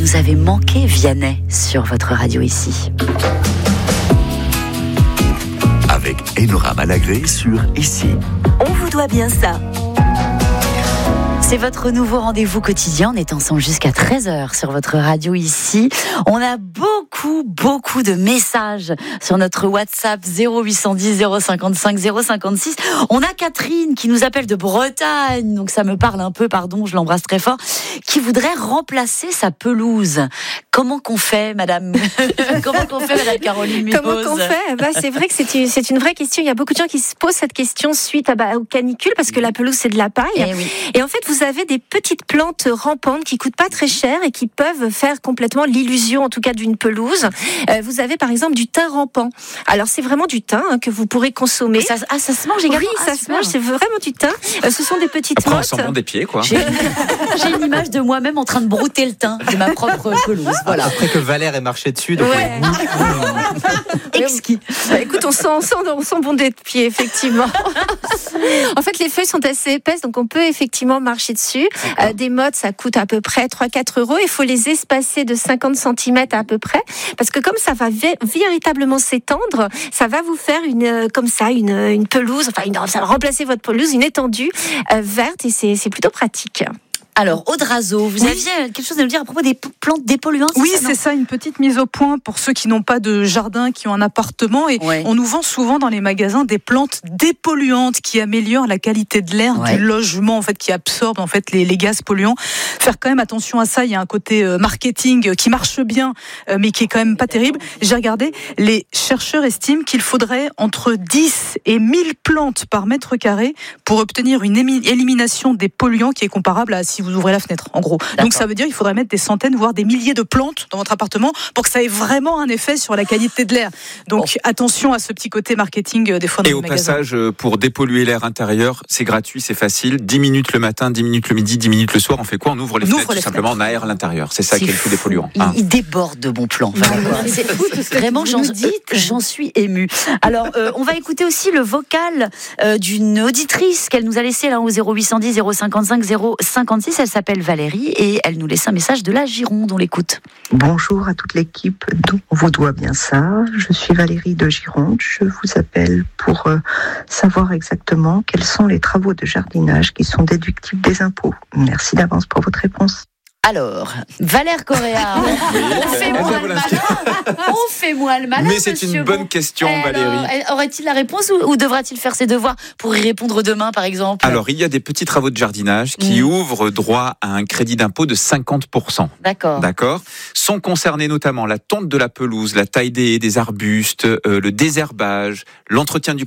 nous avez manqué, Vianney, sur votre radio ici. Avec Enora Malagré sur Ici. On vous doit bien ça. C'est votre nouveau rendez-vous quotidien. On est ensemble jusqu'à 13h sur votre radio ici. On a beaucoup de messages sur notre WhatsApp 0810 055 056. On a Catherine qui nous appelle de Bretagne, donc ça me parle un peu, pardon, je l'embrasse très fort, qui voudrait remplacer sa pelouse. Comment qu'on fait, madame Madame Caroline Mipos? Comment qu'on fait? C'est vrai que c'est une vraie question. Il y a beaucoup de gens qui se posent cette question suite aux canicules, parce que la pelouse, c'est de la paille. Et en fait, vous avez des petites plantes rampantes qui coûtent pas très cher et qui peuvent faire complètement l'illusion, en tout cas, d'une pelouse. Vous avez, par exemple, du thym rampant. Alors, c'est vraiment du thym que vous pourrez consommer. Ça se mange également? Oui, ça se mange. C'est vraiment du thym. Ce sont des petites Après, mottes. on sent bon des pieds, quoi. J'ai une image de moi-même en train de brouter le thym de ma propre pelouse. Voilà. Après que Valère ait marché dessus. Donc Ouais. Exquis. Écoute, on sent bon des pieds, effectivement. En fait, les feuilles sont assez épaisses, donc on peut effectivement marcher dessus. Des mottes, ça coûte à peu près 3-4 €. Il faut les espacer de 50 cm à peu près, parce que comme ça va véritablement s'étendre, ça va vous faire une pelouse, ça va remplacer votre pelouse, une étendue verte, et c'est plutôt pratique. Alors, Aude Razo, vous aviez quelque chose à nous dire à propos des plantes dépolluantes? Oui, c'est ça, une petite mise au point pour ceux qui n'ont pas de jardin, qui ont un appartement. Et on nous vend souvent dans les magasins des plantes dépolluantes qui améliorent la qualité de l'air du logement, en fait, qui absorbent en fait les gaz polluants. Faire quand même attention à ça. Il y a un côté marketing qui marche bien, mais qui est quand même pas terrible. J'ai regardé, les chercheurs estiment qu'il faudrait entre 10 et 1000 plantes par mètre carré pour obtenir une élimination des polluants qui est comparable à si vous ouvrez la fenêtre, en gros. D'accord. Donc ça veut dire qu'il faudrait mettre des centaines, voire des milliers de plantes dans votre appartement pour que ça ait vraiment un effet sur la qualité de l'air. Donc attention à ce petit côté marketing des fois dans les magasins. Et au passage, pour dépolluer l'air intérieur, c'est gratuit, c'est facile. 10 minutes le matin, 10 minutes le midi, 10 minutes le soir. On fait quoi? On ouvre les fenêtres, tout simplement, on aère l'intérieur. C'est ça qui est le plus dépolluant. Il déborde de bons plans. C'est fou, vraiment, j'en suis émue. Alors, on va écouter aussi le vocal d'une auditrice qu'elle nous a laissé là au 0810 055 056. Elle s'appelle Valérie et elle nous laisse un message de la Gironde. On l'écoute. Bonjour à toute l'équipe, on vous doit bien ça. Je suis Valérie de Gironde. Je vous appelle pour savoir exactement quels sont les travaux de jardinage qui sont déductibles des impôts. Merci d'avance pour votre réponse. Alors, Valère Correa, on fait moi le malin. Mais c'est une bonne question, Valérie. Aurait-il la réponse ou devra-t-il faire ses devoirs pour y répondre demain, par exemple? Alors, il y a des petits travaux de jardinage qui ouvrent droit à un crédit d'impôt de 50%. D'accord. Sont concernés notamment la tonte de la pelouse, la taille des arbustes, le désherbage, l'entretien du